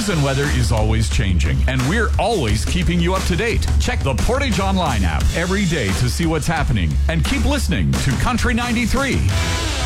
news and weather is always changing, and we're always keeping you up to date. Check the Portage Online app every day to see what's happening, and keep listening to Country 93.